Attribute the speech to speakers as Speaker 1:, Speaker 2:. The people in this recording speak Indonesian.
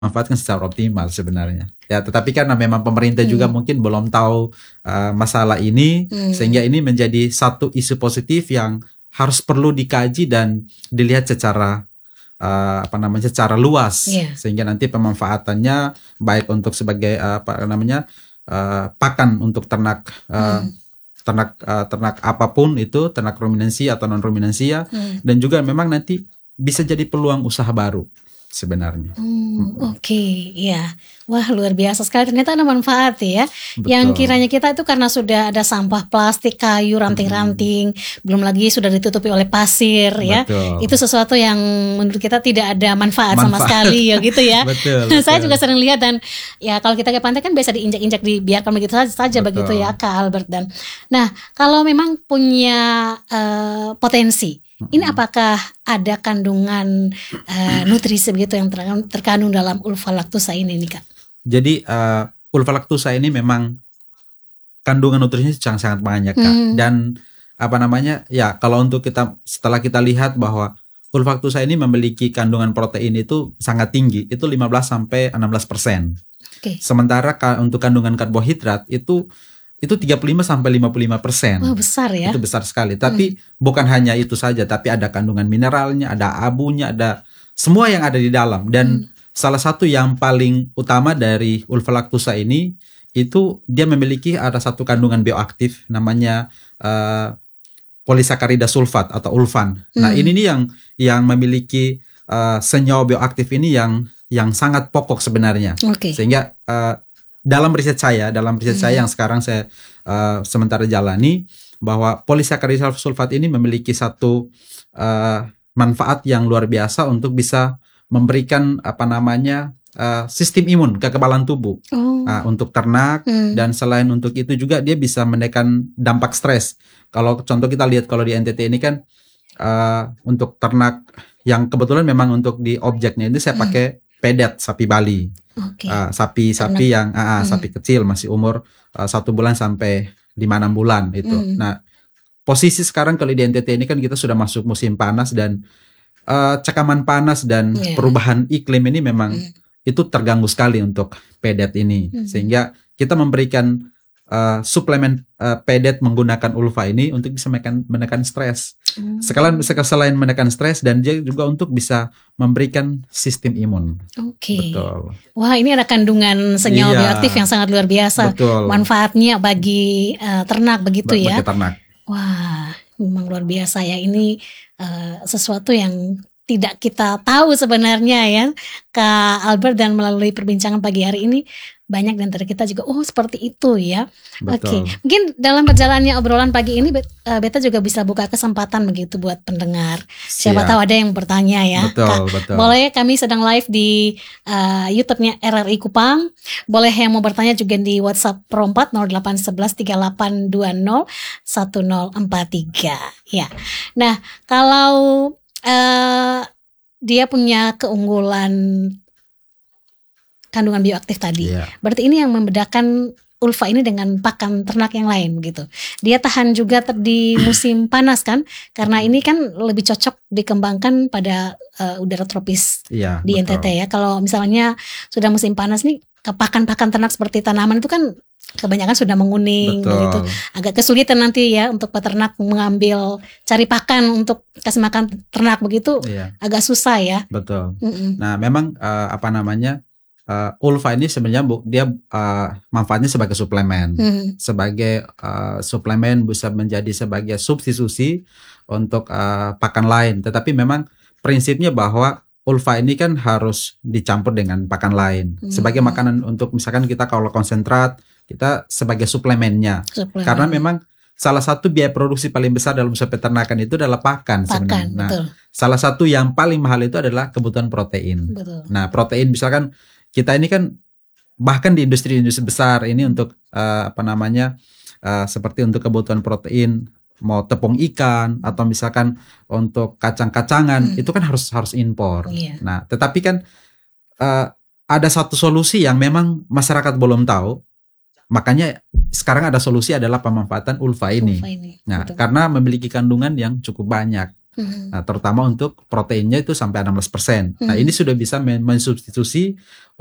Speaker 1: manfaatkan secara optimal sebenarnya. Ya, tetapi karena memang pemerintah juga mungkin belum tahu masalah ini, sehingga ini menjadi satu isu positif yang harus perlu dikaji dan dilihat secara secara luas, sehingga nanti pemanfaatannya baik untuk sebagai pakan untuk ternak ternak apapun itu, ternak ruminansia atau non ruminansia, dan juga memang nanti bisa jadi peluang usaha baru sebenarnya.
Speaker 2: Oke, ya. Wah, luar biasa sekali, ternyata ada manfaat ya.
Speaker 1: Betul.
Speaker 2: Yang kiranya kita itu karena sudah ada sampah plastik, kayu, ranting-ranting, belum lagi sudah ditutupi oleh pasir.
Speaker 1: Betul.
Speaker 2: Ya. Itu sesuatu yang menurut kita tidak ada manfaat sama sekali ya gitu ya.
Speaker 1: Betul.
Speaker 2: Saya juga sering lihat, dan ya kalau kita ke pantai kan biasa diinjak-injak, dibiarkan begitu saja begitu ya Kak Albert. Dan nah, kalau memang punya potensi, ini apakah ada kandungan nutrisi begitu yang terkandung dalam ulfa lactusa ini nih Kak?
Speaker 1: Jadi ulfa lactusa ini memang kandungan nutrisinya sangat banyak Kak. Dan ya kalau untuk setelah kita lihat bahwa ulfa lactusa ini memiliki kandungan protein itu sangat tinggi, itu 15-16%.
Speaker 2: Okay.
Speaker 1: Sementara untuk kandungan karbohidrat itu 35-55%.
Speaker 2: Wah, besar ya.
Speaker 1: Itu besar sekali. Tapi bukan hanya itu saja, tapi ada kandungan mineralnya, ada abunya, ada semua yang ada di dalam. Dan salah satu yang paling utama dari ulfa lactusa ini, itu dia memiliki ada satu kandungan bioaktif namanya polisakarida sulfat atau ulfan. Nah, ini nih yang memiliki senyawa bioaktif ini yang sangat pokok sebenarnya.
Speaker 2: Okay.
Speaker 1: Sehingga dalam riset saya yang sekarang saya sementara jalani, bahwa polisakarida sulfat ini memiliki satu manfaat yang luar biasa untuk bisa memberikan sistem imun, kekebalan tubuh untuk ternak, dan selain untuk itu juga dia bisa menekan dampak stres. Kalau contoh kita lihat kalau di NTT ini kan untuk ternak yang kebetulan memang untuk di objeknya itu saya pakai pedet sapi Bali.
Speaker 2: Okay.
Speaker 1: Sapi yang sapi kecil masih umur 1 bulan sampai 5-6 bulan itu. Nah, posisi sekarang kalau di NTT ini kan kita sudah masuk musim panas, dan cekaman panas dan perubahan iklim ini memang itu terganggu sekali untuk pedet ini. Sehingga kita memberikan suplemen pedet menggunakan ulfa ini untuk bisa menekan stres. Selain menekan stres, dan dia juga untuk bisa memberikan sistem imun.
Speaker 2: Oke.
Speaker 1: Betul.
Speaker 2: Wah, ini ada kandungan senyawa bioaktif yang sangat luar biasa.
Speaker 1: Betul.
Speaker 2: Manfaatnya bagi ternak begitu ya.
Speaker 1: Bagi ternak.
Speaker 2: Wah, memang luar biasa ya. Ini sesuatu yang tidak kita tahu sebenarnya ya Kak Albert, dan melalui perbincangan pagi hari ini banyak di antara kita juga seperti itu ya. Oke. Mungkin dalam perjalanannya obrolan pagi ini Beta juga bisa buka kesempatan begitu buat pendengar. Siapa tahu ada yang bertanya ya.
Speaker 1: Betul.
Speaker 2: Boleh, kami sedang live di YouTube-nya RRI Kupang. Boleh yang mau bertanya juga di WhatsApp Pro4 0811 3820 1043 ya. Nah, kalau dia punya keunggulan kandungan bioaktif tadi, berarti ini yang membedakan ulfa ini dengan pakan ternak yang lain gitu. Dia tahan juga di musim panas kan, karena ini kan lebih cocok dikembangkan pada udara tropis di NTT ya. Kalau misalnya sudah musim panas nih, ke pakan-pakan ternak seperti tanaman itu kan kebanyakan sudah menguning gitu. Agak kesulitan nanti ya untuk peternak mengambil cari pakan untuk kasih makan ternak begitu, agak susah ya.
Speaker 1: Betul. Nah, memang ulfa ini sebenarnya dia manfaatnya sebagai suplemen. Sebagai suplemen bisa menjadi sebagai substitusi untuk pakan lain. Tetapi memang prinsipnya bahwa ulfa ini kan harus dicampur dengan pakan lain. Sebagai makanan untuk misalkan kita kalau konsentrat, kita sebagai suplemennya. Karena memang salah satu biaya produksi paling besar dalam usaha peternakan itu adalah pakan sebenarnya. Nah, salah satu yang paling mahal itu adalah kebutuhan protein. Nah, protein misalkan kita ini kan bahkan di industri-industri besar ini untuk seperti untuk kebutuhan protein, mau tepung ikan atau misalkan untuk kacang-kacangan itu kan harus impor. Nah, tetapi kan ada satu solusi yang memang masyarakat belum tahu. Makanya sekarang ada solusi adalah pemanfaatan ulfa ini. Nah, karena memiliki kandungan yang cukup banyak. Nah, terutama untuk proteinnya itu sampai 16%. Nah, ini sudah bisa mensubstitusi